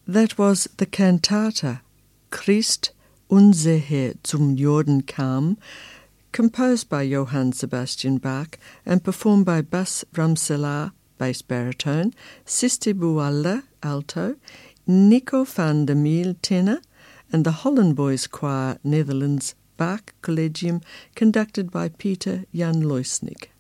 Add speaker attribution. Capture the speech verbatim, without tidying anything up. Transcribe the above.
Speaker 1: That was the cantata Christ unser Herr zum Jordan kam, composed by Johann Sebastian Bach and performed by Bas Ramselaar, bass baritone, Sister Bualda, alto, Nico van der Meel, tenor, and the Holland Boys Choir, Netherlands, Bach Collegium, conducted by Peter Jan Loisnig.